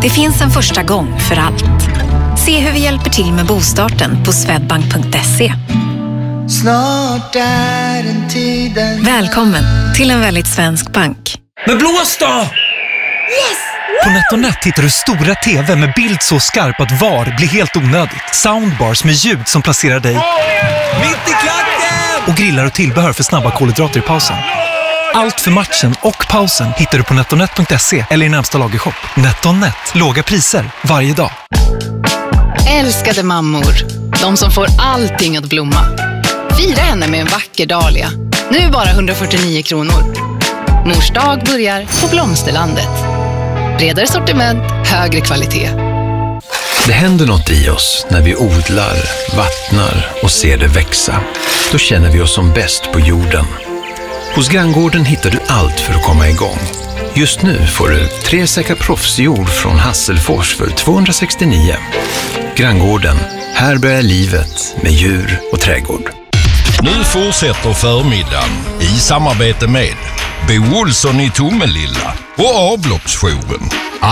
Det finns en första gång för allt. Se hur vi hjälper till med bostarten på swedbank.se. Snart är den tiden. Välkommen till en väldigt svensk bank. Men blås då! Yes! På NetOnNet hittar du stora TV med bild så skarp att VAR blir helt onödigt. Soundbars med ljud som placerar dig mitt i klacken! Och grillar och tillbehör för snabba kolhydrater i pausen. Allt för matchen och pausen hittar du på netonet.se eller i närmsta lagershop. NetOnNet. Låga priser varje dag. Älskade mammor. De som får allting att blomma. Fira henne med en vacker dahlia. Nu bara 149 kronor. Mors dag börjar på Blomsterlandet. Bredare sortiment, högre kvalitet. Det händer något i oss när vi odlar, vattnar och ser det växa. Då känner vi oss som bäst på jorden. Hos Granngården hittar du allt för att komma igång. Just nu får du 3 säckar proffsjord från Hasselfors för 269. Granngården, här börjar livet med djur och trädgård. Nu fortsätter förmiddagen i samarbete med Bo Olsson i Tomelilla och avloppsjouren.